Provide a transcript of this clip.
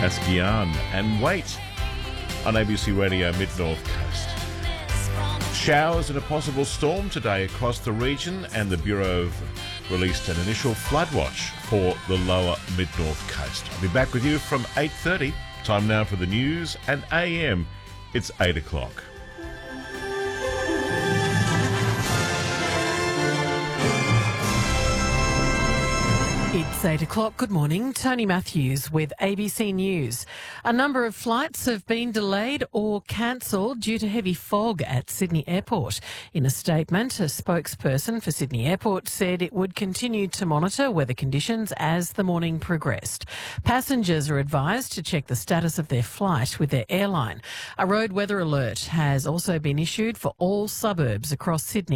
Ascian and Wait on ABC Radio Mid-North Coast. Showers and a possible storm today across the region, and the Bureau have released an initial flood watch for the lower Mid-North Coast. I'll be back with you from 8:30. Time now for the news and AM. It's 8 o'clock. It's 8 o'clock. Good morning. Tony Matthews with ABC News. A number of flights have been delayed or cancelled due to heavy fog at Sydney Airport. In a statement, a spokesperson for Sydney Airport said it would continue to monitor weather conditions as the morning progressed. Passengers are advised to check the status of their flight with their airline. A road weather alert has also been issued for all suburbs across Sydney.